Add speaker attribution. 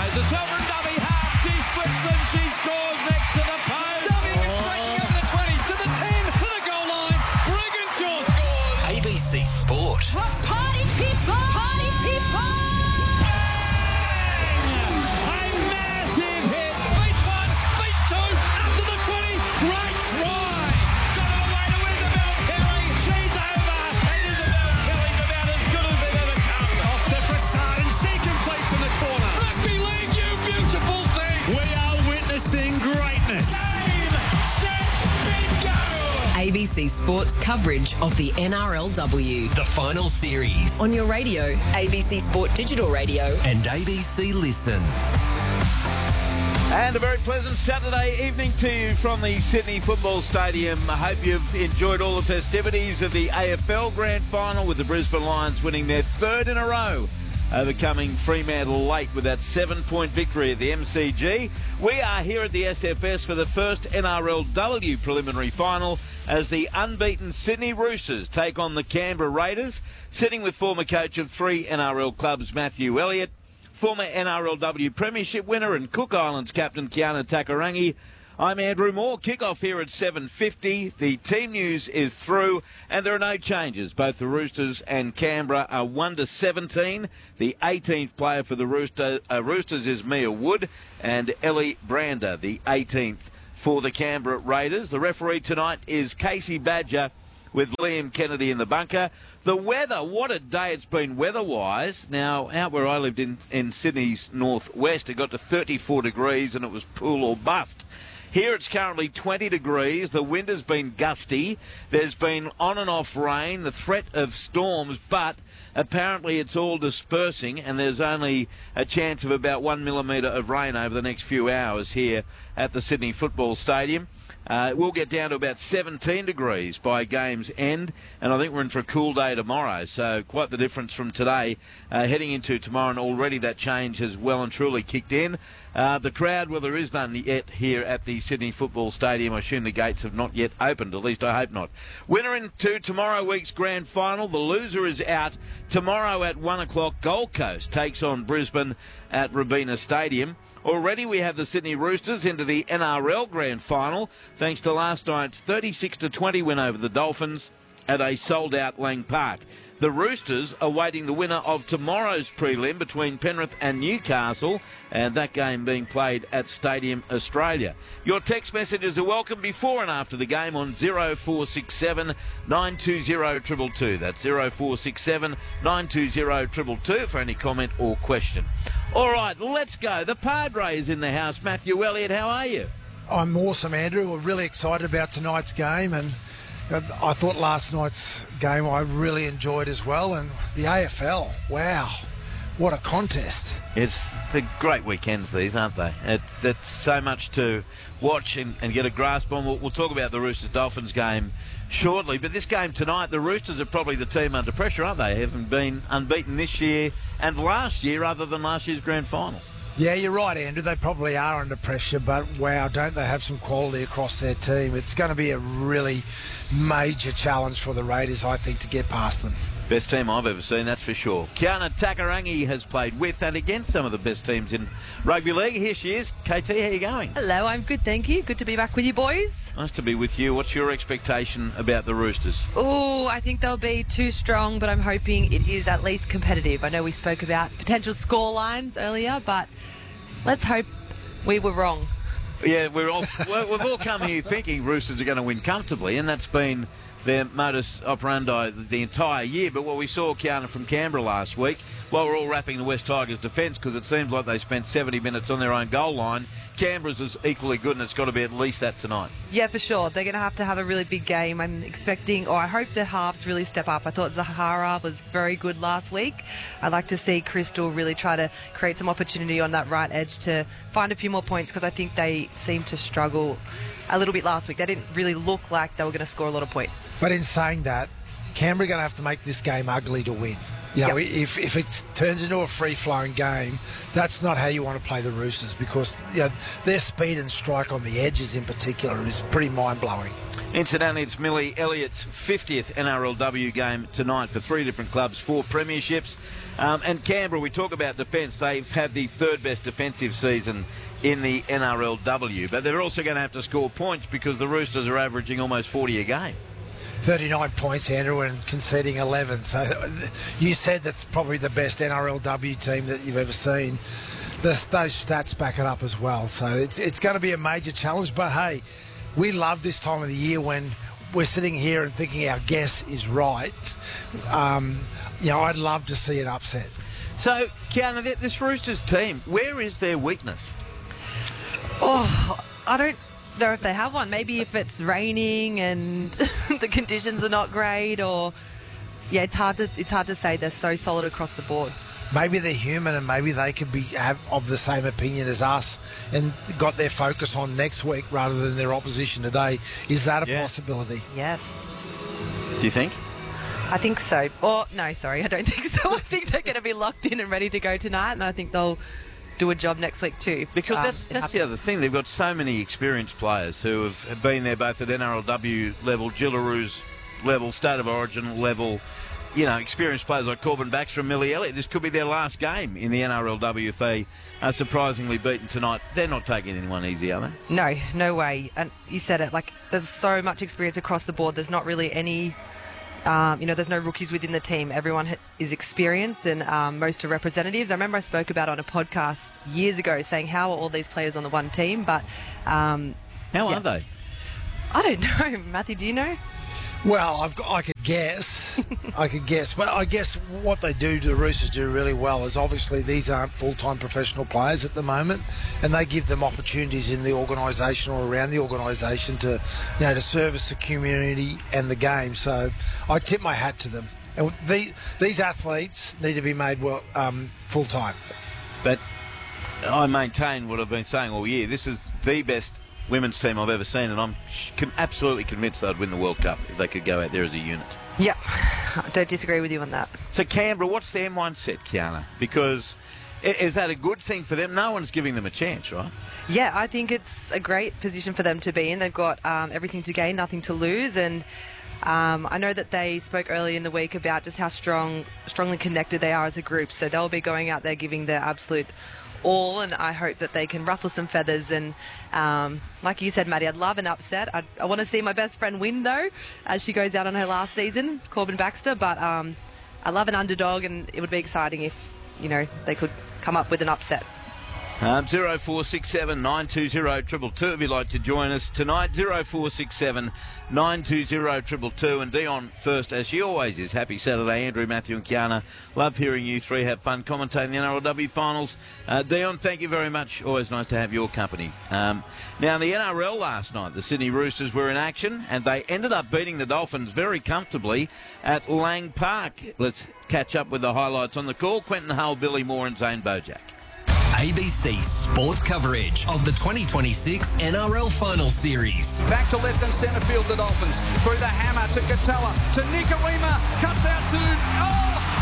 Speaker 1: goes the sovereign dummy half. She splits and she scores next to the post.
Speaker 2: Dummy went breaking over the 20, to the 10, to the goal line. Brigginshaw scores.
Speaker 3: ABC Sport.
Speaker 4: Party people! Party people!
Speaker 1: A massive hit.
Speaker 2: Beach 1, beach 2, up to the 20. Great try.
Speaker 1: Got away to Isabel Kelly. She's over. And Isabel Kelly's about as good as they've ever come.
Speaker 2: Off to Fassad and she completes in the corner. Rugby league, you beautiful thing.
Speaker 1: We are witnessing greatness.
Speaker 2: Game, set, bingo.
Speaker 5: ABC Sports coverage of the NRLW.
Speaker 3: The final series.
Speaker 5: On your radio, ABC Sport Digital Radio.
Speaker 3: And ABC Listen.
Speaker 1: And a very pleasant Saturday evening to you from the Sydney Football Stadium. I hope you've enjoyed all the festivities of the AFL Grand Final with the Brisbane Lions winning their third in a row, overcoming Fremantle late with that 7-point victory at the MCG. We are here at the SFS for the first NRLW preliminary final as the unbeaten Sydney Roosters take on the Canberra Raiders, sitting with former coach of 3 NRL clubs Matthew Elliott, former NRLW Premiership winner and Cook Islands captain Kiana Takarangi. I'm Andrew Moore. Kick-off here at 7:50. The team news is through, and there are no changes. Both the Roosters and Canberra are 1-17. The 18th player for the Roosters is Mia Wood, and Ellie Brander, the 18th for the Canberra Raiders. The referee tonight is Casey Badger with Liam Kennedy in the bunker. The weather, what a day it's been weather-wise. Now, out where I lived in Sydney's northwest, it got to 34 degrees and it was pool or bust. Here it's currently 20 degrees. The wind has been gusty. There's been on and off rain, the threat of storms, but apparently it's all dispersing and there's only a chance of about 1 millimetre of rain over the next few hours here at the Sydney Football Stadium. We'll get down to about 17 degrees by game's end, and I think we're in for a cool day tomorrow, so quite the difference from today heading into tomorrow, and already that change has well and truly kicked in. The crowd, well, there is none yet here at the Sydney Football Stadium. I assume the gates have not yet opened, at least I hope not. Winner into tomorrow week's grand final. The loser is out tomorrow at 1 o'clock. Gold Coast takes on Brisbane at Robina Stadium. Already we have the Sydney Roosters into the NRL Grand Final thanks to last night's 36-20 win over the Dolphins at a sold-out Lang Park. The Roosters are waiting the winner of tomorrow's prelim between Penrith and Newcastle, and that game being played at Stadium Australia. Your text messages are welcome before and after the game on 0467 920 222. That's 0467 920 222 for any comment or question. All right, let's go. The Padre is in the house. Matthew Elliott, how are you?
Speaker 6: I'm awesome, Andrew. We're really excited about tonight's game, and I thought last night's game I really enjoyed as well. And the AFL, wow, what a contest.
Speaker 1: It's the great weekends, these, aren't they? It's so much to watch and get a grasp on. We'll talk about the Roosters-Dolphins game shortly, but this game tonight, the Roosters are probably the team under pressure, aren't they? Haven't been unbeaten this year and last year other than last year's grand final.
Speaker 6: Yeah, you're right, Andrew. They probably are under pressure, but wow, don't they have some quality across their team? It's going to be a really major challenge for the Raiders, I think, to get past them.
Speaker 1: Best team I've ever seen, that's for sure. Kiana Takarangi has played with and against some of the best teams in rugby league. Here she is. KT, how are you going?
Speaker 7: Hello, I'm good, thank you. Good to be back with you boys.
Speaker 1: Nice to be with you. What's your expectation about the Roosters?
Speaker 7: Oh, I think they'll be too strong, but I'm hoping it is at least competitive. I know we spoke about potential score lines earlier, but let's hope we were wrong.
Speaker 1: Yeah, we've all come here thinking Roosters are going to win comfortably, and that's been their modus operandi the entire year. But what we saw, Kiana, from Canberra last week, while we're all wrapping the West Tigers' defence, because it seems like they spent 70 minutes on their own goal line, Canberra's is equally good, and it's got to be at least that tonight.
Speaker 7: Yeah, for sure. They're going to have a really big game. I'm expecting, or I hope the halves really step up. I thought Zahara was very good last week. I'd like to see Crystal really try to create some opportunity on that right edge to find a few more points, because I think they seemed to struggle a little bit last week. They didn't really look like they were going to score a lot of points.
Speaker 6: But in saying that, Canberra are going to have to make this game ugly to win. You know, if it turns into a free-flowing game, that's not how you want to play the Roosters, because their speed and strike on the edges in particular is pretty mind-blowing.
Speaker 1: Incidentally, it's Millie Elliott's 50th NRLW game tonight for 3 different clubs, 4 premierships. And Canberra, we talk about defence. They've had the 3rd best defensive season in the NRLW, but they're also going to have to score points because the Roosters are averaging almost 40 a game.
Speaker 6: 39 points, Andrew, and conceding 11. So you said that's probably the best NRLW team that you've ever seen. Those stats back it up as well. So it's going to be a major challenge. But, hey, we love this time of the year when we're sitting here and thinking our guess is right. I'd love to see an upset.
Speaker 1: So, Kiana, this Roosters team, where is their weakness?
Speaker 7: Oh, I don't know if they have one. Maybe if it's raining and the conditions are not great, or it's hard to say. They're so solid across the board.
Speaker 6: Maybe they're human, and maybe they could have of the same opinion as us and got their focus on next week rather than their opposition today. Is that a possibility?
Speaker 7: Yes.
Speaker 1: Do you think?
Speaker 7: I think so. Or no, sorry, I don't think so. I think they're going to be locked in and ready to go tonight, and I think they'll do a job next week too.
Speaker 1: Because that's the other thing. They've got so many experienced players who have been there both at NRLW level, Gillaroos level, State of Origin level. Experienced players like Corbin Baxter and Millie Elliott. This could be their last game in the NRLW if they are surprisingly beaten tonight. They're not taking anyone easy, are they?
Speaker 7: No way. And you said it, there's so much experience across the board. There's not really any... there's no rookies within the team. Everyone is experienced, and most are representatives. I remember I spoke about on a podcast years ago saying, how are all these players on the one team? But
Speaker 1: how are they?
Speaker 7: I don't know. Matthew, do you know?
Speaker 6: Well, I could guess. But I guess what the Roosters do really well is obviously these aren't full-time professional players at the moment, and they give them opportunities in the organisation or around the organisation to service the community and the game. So I tip my hat to them. And these athletes need to be made full-time.
Speaker 1: But I maintain what I've been saying all year. This is the best women's team I've ever seen, and I'm absolutely convinced they'd win the World Cup if they could go out there as a unit.
Speaker 7: Yeah, I don't disagree with you on that.
Speaker 1: So Canberra, what's their mindset, Kiana? Because is that a good thing for them? No one's giving them a chance, right?
Speaker 7: Yeah, I think it's a great position for them to be in. They've got everything to gain, nothing to lose, and I know that they spoke earlier in the week about just how strongly connected they are as a group, so they'll be going out there giving their absolute all, and I hope that they can ruffle some feathers. And like you said, Maddie, I'd love an upset. I want to see my best friend win, though, as she goes out on her last season, Corbin Baxter. But I love an underdog, and it would be exciting if they could come up with an upset.
Speaker 1: 0467 920 222 if you'd like to join us tonight. 0467 920 222. And Dion first, as she always is. Happy Saturday, Andrew, Matthew and Kiana. Love hearing you three have fun commentating the NRLW finals. Dion, thank you very much. Always nice to have your company. Now, in the NRL last night, the Sydney Roosters were in action, and they ended up beating the Dolphins very comfortably at Lang Park. Let's catch up with the highlights on the call. Quentin Hull, Billy Moore and Zane Bojack.
Speaker 3: ABC sports coverage of the 2026 NRL Final Series.
Speaker 2: Back to left and centre field, the Dolphins. Through the hammer to Katella, to Nikorima, cuts out to...